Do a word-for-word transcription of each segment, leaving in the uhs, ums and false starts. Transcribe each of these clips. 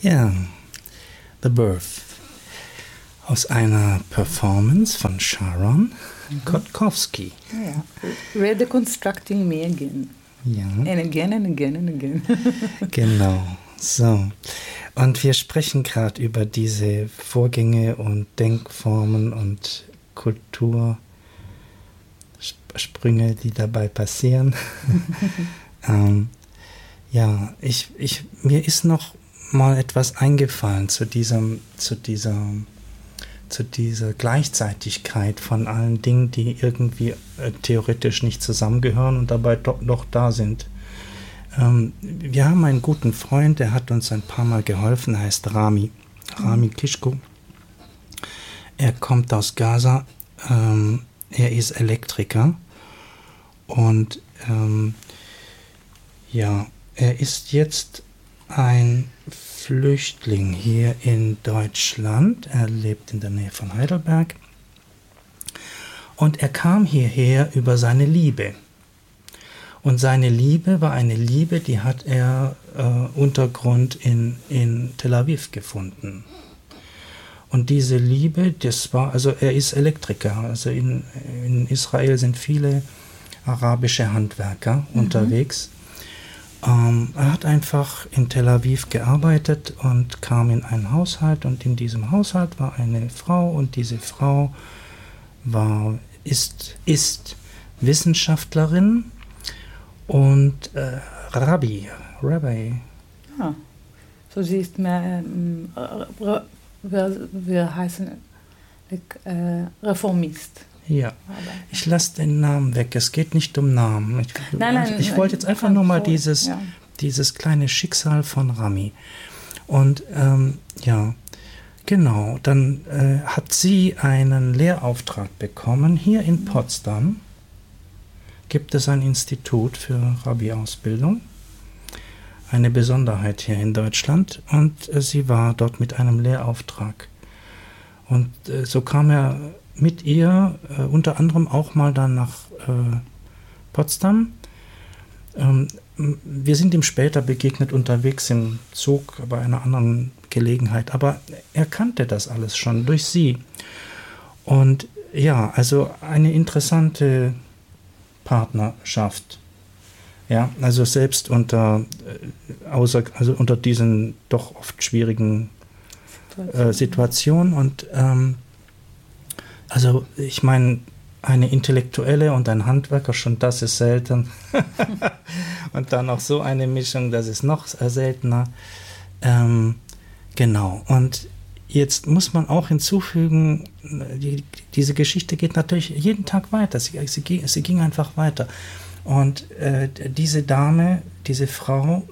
Ja, The Birth. Aus einer Performance von Sharon mhm. Kotkowski. Ja, Redeconstructing Me Again. Ja. And again and again and again. Genau, so. Und wir sprechen gerade über diese Vorgänge und Denkformen und Kultursprünge, die dabei passieren. ähm, ja, ich, ich, mir ist noch mal etwas eingefallen zu diesem, zu dieser, zu dieser Gleichzeitigkeit von allen Dingen, die irgendwie äh, theoretisch nicht zusammengehören und dabei doch, doch da sind. Ähm, wir haben einen guten Freund, der hat uns ein paar Mal geholfen, er heißt Rami, Rami Kishko. Er kommt aus Gaza, ähm, er ist Elektriker und ähm, ja, er ist jetzt ein Flüchtling hier in Deutschland. Er lebt in der Nähe von Heidelberg. Und er kam hierher über seine Liebe. Und seine Liebe war eine Liebe, die hat er äh, Untergrund in, in Tel Aviv gefunden. Und diese Liebe, das war, also er ist Elektriker. Also in, in Israel sind viele arabische Handwerker mhm. unterwegs. Ähm, er hat einfach in Tel Aviv gearbeitet und kam in einen Haushalt und in diesem Haushalt war eine Frau und diese Frau war, ist, ist Wissenschaftlerin und äh, Rabbi, Rabbi. Ah, so sie ist mehr, ähm, wir, wir heißen äh, Reformist. Ja, ich lasse den Namen weg. Es geht nicht um Namen. Ich, nein, nein, ich, ich wollte jetzt einfach nur mal dieses, ja. dieses kleine Schicksal von Rami. Und ähm, ja, genau, dann äh, hat sie einen Lehrauftrag bekommen. Hier in Potsdam gibt es ein Institut für Rabbi-Ausbildung. Eine Besonderheit hier in Deutschland. Und äh, sie war dort mit einem Lehrauftrag. Und äh, so kam er mit ihr äh, unter anderem auch mal dann nach äh, Potsdam. Ähm, wir sind ihm später begegnet unterwegs im Zug bei einer anderen Gelegenheit, aber er kannte das alles schon durch sie. Und ja, also eine interessante Partnerschaft. Ja, also selbst unter, äh, außer, also unter diesen doch oft schwierigen äh, Situationen und ähm, also ich meine, eine Intellektuelle und ein Handwerker, schon das ist selten. Und dann noch so eine Mischung, das ist noch seltener. Ähm, genau, und jetzt muss man auch hinzufügen, die, diese Geschichte geht natürlich jeden Tag weiter. Sie, sie, ging, sie ging einfach weiter. Und äh, diese Dame, diese Frau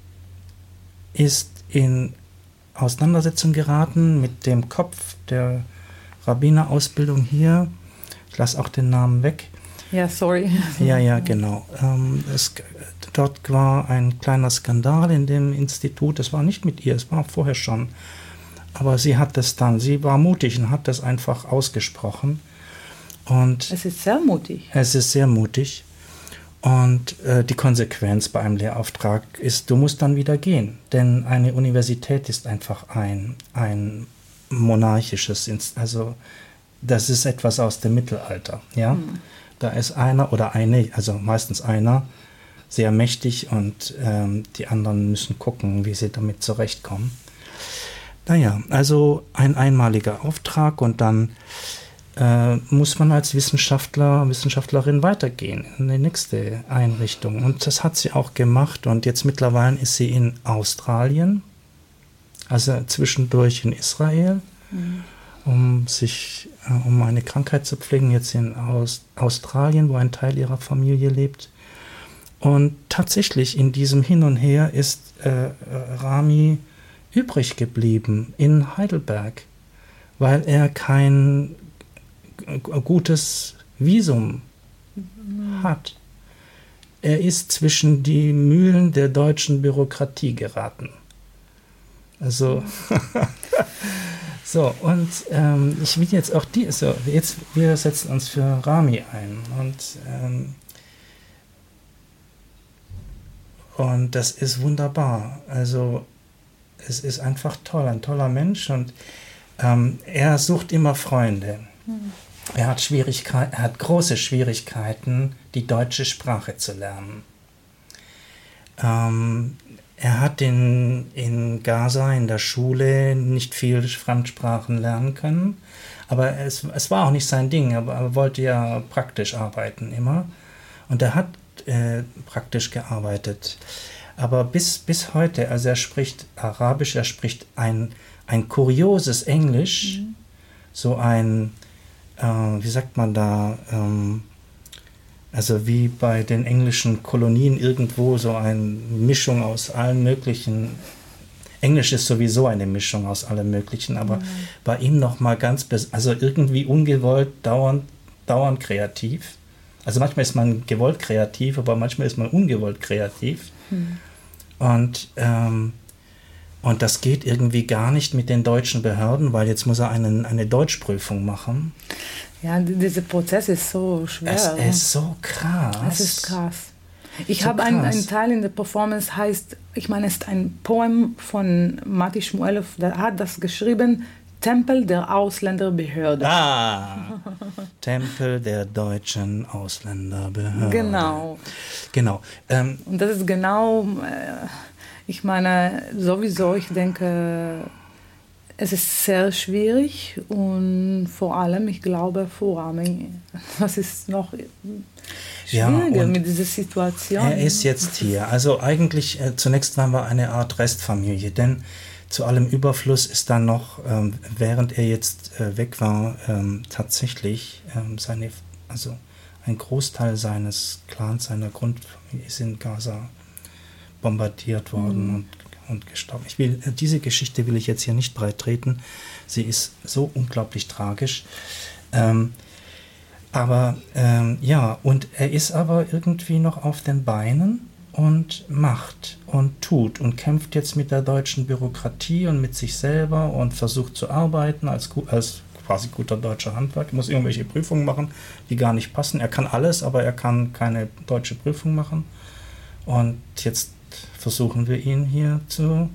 ist in Auseinandersetzung geraten mit dem Kopf der Rabbinerausbildung hier, ich lasse auch den Namen weg. Ja, sorry. Ja, ja, genau. Ähm, es, dort war ein kleiner Skandal in dem Institut, das war nicht mit ihr, es war vorher schon, aber sie hat das dann, sie war mutig und hat das einfach ausgesprochen. Und es ist sehr mutig. Es ist sehr mutig und äh, die Konsequenz bei einem Lehrauftrag ist, du musst dann wieder gehen, denn eine Universität ist einfach ein, ein monarchisches, also das ist etwas aus dem Mittelalter, ja. Mhm. Da ist einer oder eine, also meistens einer, sehr mächtig und ähm, die anderen müssen gucken, wie sie damit zurechtkommen. Naja, also ein einmaliger Auftrag und dann äh, muss man als Wissenschaftler, Wissenschaftlerin weitergehen in die nächste Einrichtung. Und das hat sie auch gemacht und jetzt mittlerweile ist sie in Australien, also zwischendurch in Israel, mhm. um sich, äh, um eine Krankheit zu pflegen, jetzt in Aus- Australien, wo ein Teil ihrer Familie lebt. Und tatsächlich in diesem Hin und Her ist äh, Rami übrig geblieben in Heidelberg, weil er kein g- gutes Visum mhm. hat. Er ist zwischen die Mühlen der deutschen Bürokratie geraten. Also, so, und ähm, ich will jetzt auch die, so, jetzt, wir setzen uns für Rami ein und, ähm, und das ist wunderbar. Also, es ist einfach toll, ein toller Mensch und ähm, er sucht immer Freunde. Mhm. Er hat Schwierigkeiten, er hat große Schwierigkeiten, die deutsche Sprache zu lernen. Ähm, er hat in, in Gaza in der Schule nicht viel Fremdsprachen lernen können, aber es, es war auch nicht sein Ding, aber er wollte ja praktisch arbeiten immer und er hat äh, praktisch gearbeitet. Aber bis, bis heute, also er spricht Arabisch, er spricht ein, ein kurioses Englisch, mhm. so ein Uh, wie sagt man da, ähm, also wie bei den englischen Kolonien irgendwo so eine Mischung aus allen möglichen, Englisch ist sowieso eine Mischung aus allem möglichen, aber mhm. bei ihm nochmal ganz, also irgendwie ungewollt, dauernd, dauernd kreativ. Also manchmal ist man gewollt kreativ, aber manchmal ist man ungewollt kreativ. Mhm. Und ähm, Und das geht irgendwie gar nicht mit den deutschen Behörden, weil jetzt muss er einen, eine Deutschprüfung machen. Ja, dieser Prozess ist so schwer. Es ist so krass. Es ist krass. Ich so habe einen, einen Teil in der Performance, heißt, ich meine, es ist ein Poem von Matti Shmuelov, der hat das geschrieben, Tempel der Ausländerbehörde. Ah, Tempel der deutschen Ausländerbehörde. Genau. Genau. Ähm, Und das ist genau... Äh, Ich meine, sowieso, ich denke, es ist sehr schwierig und vor allem, ich glaube, vor Rami, was ist noch schwieriger ja, mit dieser Situation. Er ist jetzt hier. Also eigentlich, äh, zunächst waren wir eine Art Restfamilie, denn zu allem Überfluss ist dann noch, ähm, während er jetzt äh, weg war, ähm, tatsächlich ähm, seine, also ein Großteil seines Clans, seiner Grundfamilie ist in Gaza bombardiert worden mhm. und, und gestorben. Ich will, diese Geschichte will ich jetzt hier nicht breit treten. Sie ist so unglaublich tragisch. Ähm, aber ähm, ja, und er ist aber irgendwie noch auf den Beinen und macht und tut und kämpft jetzt mit der deutschen Bürokratie und mit sich selber und versucht zu arbeiten als, als quasi guter deutscher Handwerker. Er muss irgendwelche Prüfungen machen, die gar nicht passen. Er kann alles, aber er kann keine deutsche Prüfung machen. Und jetzt versuchen wir ihn hier zu...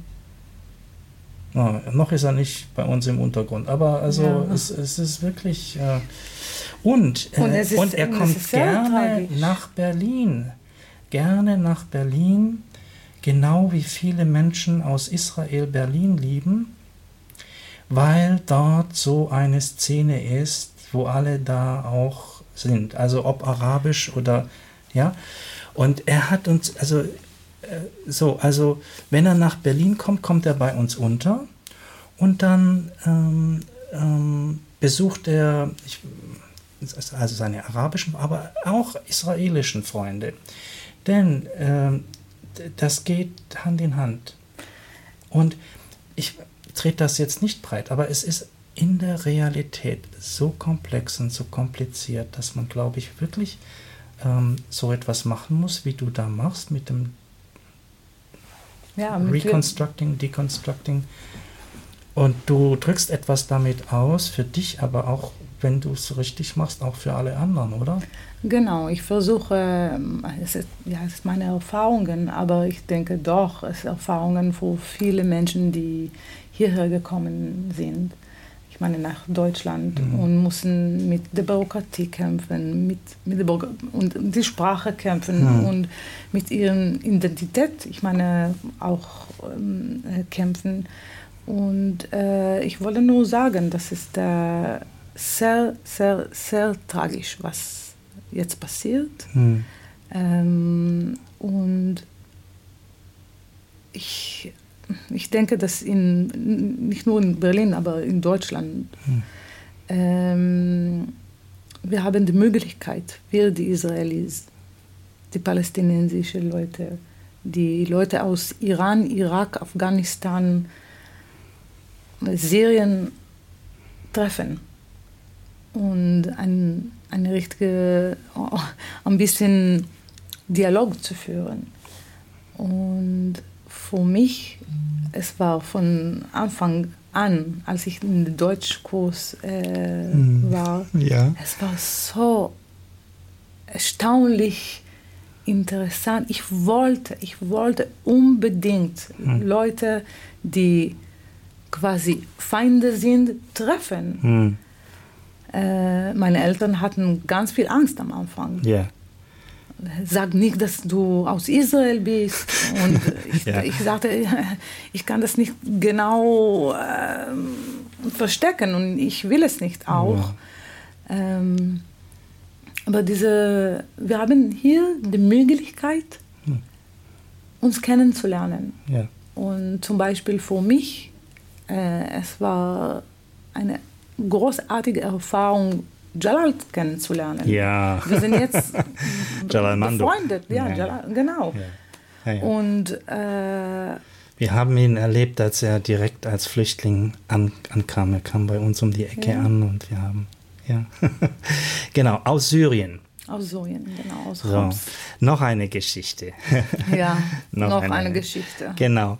Na, noch ist er nicht bei uns im Untergrund, aber also ja. es, es ist wirklich... Äh, und, äh, und, ist, und er und kommt gerne tragisch. nach Berlin. Gerne nach Berlin, genau wie viele Menschen aus Israel Berlin lieben, weil dort so eine Szene ist, wo alle da auch sind. Also ob arabisch oder... ja. Und er hat uns... also So, also wenn er nach Berlin kommt, kommt er bei uns unter und dann ähm, ähm, besucht er ich, also seine arabischen, aber auch israelischen Freunde. Denn ähm, das geht Hand in Hand. Und ich trete das jetzt nicht breit, aber es ist in der Realität so komplex und so kompliziert, dass man, glaube ich, wirklich ähm, so etwas machen muss, wie du da machst mit dem Ja, Reconstructing, Deconstructing. Und du drückst etwas damit aus, für dich, aber auch, wenn du es richtig machst, auch für alle anderen, oder? Genau, ich versuche, es ist, ja, es ist meine Erfahrungen, aber ich denke doch, es sind Erfahrungen für viele Menschen, die hierher gekommen sind. Ich meine, nach Deutschland mhm. und müssen mit der Bürokratie kämpfen, mit, mit der Bürger und die Sprache kämpfen mhm. und mit ihrer Identität, ich meine, auch ähm, kämpfen. Und äh, ich wollte nur sagen, das ist äh, sehr, sehr, sehr tragisch, was jetzt passiert. Mhm. Ähm, und ich... Ich denke, dass in, nicht nur in Berlin, aber in Deutschland, hm. ähm, wir haben die Möglichkeit, wir die Israelis, die palästinensischen Leute, die Leute aus Iran, Irak, Afghanistan, Syrien treffen und ein, eine richtige, ein bisschen Dialog zu führen. Und für mich, es war von Anfang an, als ich in den Deutschkurs äh, mm, war, ja. es war so erstaunlich, interessant. Ich wollte, ich wollte unbedingt hm. Leute, die quasi Feinde sind, treffen. Hm. Äh, meine Eltern hatten ganz viel Angst am Anfang. Yeah. Sag nicht, dass du aus Israel bist. Und ich, ja. ich sagte, ich kann das nicht genau äh, verstecken und ich will es nicht auch. Ja. Ähm, aber diese, wir haben hier die Möglichkeit, hm. uns kennenzulernen. Ja. Und zum Beispiel für mich, äh, es war eine großartige Erfahrung, Jalal kennenzulernen. Ja. Wir sind jetzt Jalal Mando. befreundet. Ja, ja. Jalal, genau. Ja. Ja, ja. Und äh, wir haben ihn erlebt, als er direkt als Flüchtling an, ankam. Er kam bei uns um die Ecke ja. an und wir haben, ja. Genau, aus Syrien. Aus Syrien, genau. Aus so, noch eine Geschichte. Ja, noch, noch eine, eine Geschichte. Genau.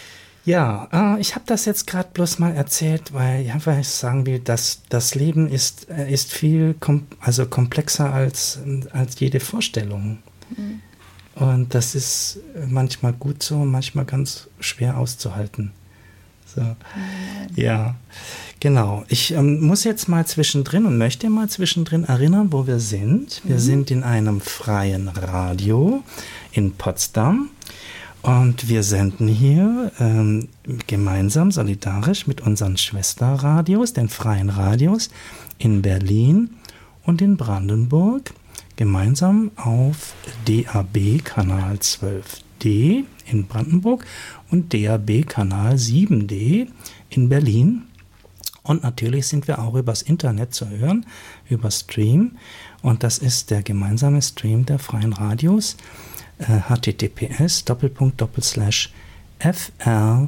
Ja, äh, ich habe das jetzt gerade bloß mal erzählt, weil ich einfach sagen will, dass das Leben ist, ist viel kom- also komplexer als, als jede Vorstellung. Mhm. Und das ist manchmal gut so, manchmal ganz schwer auszuhalten. So. Mhm. Ja, genau. Ich ähm, muss jetzt mal zwischendrin und möchte mal zwischendrin erinnern, wo wir sind. Wir mhm. sind in einem freien Radio in Potsdam. Und wir senden hier ähm, gemeinsam, solidarisch mit unseren Schwesterradios, den freien Radios in Berlin und in Brandenburg, gemeinsam auf D A B Kanal zwölf D in Brandenburg und D A B Kanal sieben D in Berlin. Und natürlich sind wir auch übers Internet zu hören, über Stream. Und das ist der gemeinsame Stream der freien Radios. H T T P S Doppelpunkt Doppelslash F R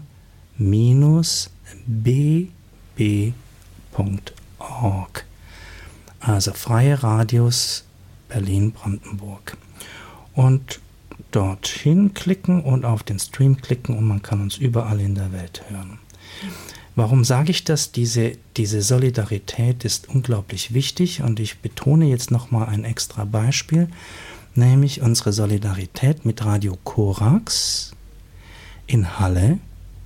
minus B B Punkt org. Also Freie Radios Berlin-Brandenburg. Und dorthin klicken und auf den Stream klicken und man kann uns überall in der Welt hören. Warum sage ich das? Diese, diese Solidarität ist unglaublich wichtig und ich betone jetzt nochmal ein extra Beispiel. Nämlich unsere Solidarität mit Radio Korax in Halle,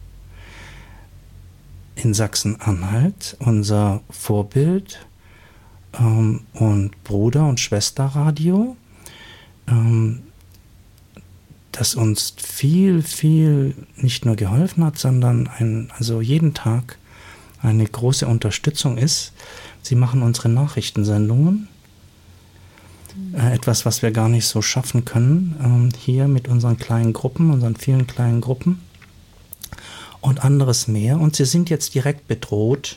in Sachsen-Anhalt, unser Vorbild ähm, und Bruder- und Schwesterradio, ähm, das uns viel, viel nicht nur geholfen hat, sondern ein, also jeden Tag eine große Unterstützung ist. Sie machen unsere Nachrichtensendungen. Äh, etwas, was wir gar nicht so schaffen können, ähm, hier mit unseren kleinen Gruppen, unseren vielen kleinen Gruppen und anderes mehr. Und sie sind jetzt direkt bedroht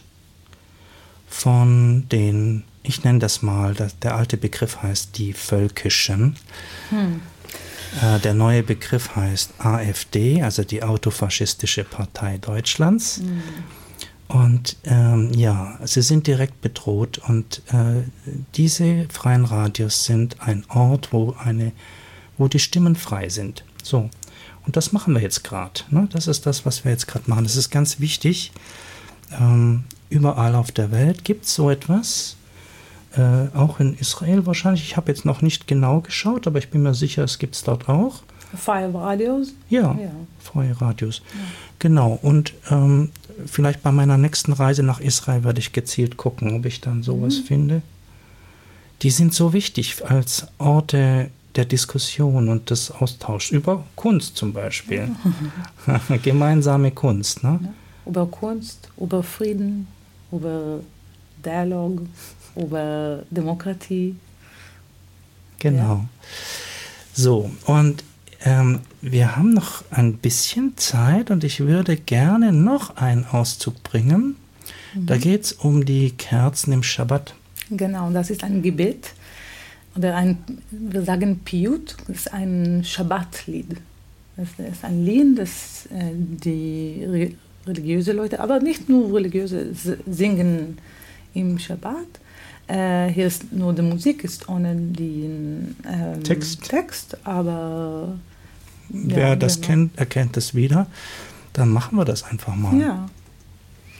von den, ich nenne das mal, das, der alte Begriff heißt die Völkischen. Hm. Äh, der neue Begriff heißt A f D, also die Autofaschistische Partei Deutschlands. Hm. Und ähm, ja, sie sind direkt bedroht und äh, diese freien Radios sind ein Ort, wo, eine, wo die Stimmen frei sind. So, und das machen wir jetzt gerade. Ne? Das ist das, was wir jetzt gerade machen. Das ist ganz wichtig. Ähm, überall auf der Welt gibt es so etwas. Äh, auch in Israel wahrscheinlich. Ich habe jetzt noch nicht genau geschaut, aber ich bin mir sicher, es gibt es dort auch. Freie Radios? Ja, ja. Freie Radios. Ja. Genau. Und ähm, vielleicht bei meiner nächsten Reise nach Israel werde ich gezielt gucken, ob ich dann sowas mhm. finde. Die sind so wichtig als Orte der Diskussion und des Austauschs über Kunst zum Beispiel. Ja. Gemeinsame Kunst. Ne? Ja. Über Kunst, über Frieden, über Dialog, über Demokratie. Genau. Ja. So, und Ähm, wir haben noch ein bisschen Zeit und ich würde gerne noch einen Auszug bringen. Mhm. Da geht es um die Kerzen im Schabbat. Genau, das ist ein Gebet oder ein, wir sagen Piyut, das ist ein Schabbatlied. Das ist ein Lied, das äh, die re- religiöse Leute, aber nicht nur religiöse, singen im Schabbat. Äh, hier ist nur die Musik, ist ohne den ähm, Text. Text, aber Wer ja, das genau. kennt, erkennt es wieder. Dann machen wir das einfach mal. Ja.